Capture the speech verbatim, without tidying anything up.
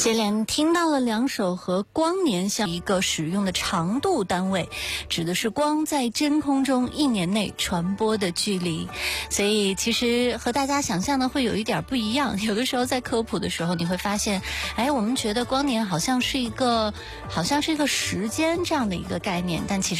接连听到了两首和光年相一个使用的长度单位，指的是光在真空中一年内传播的距离，所以其实和大家想象的会有一点不一样。有的时候在科普的时候，你会发现，哎，我们觉得光年好像是一个，好像是一个时间这样的一个概念，但其实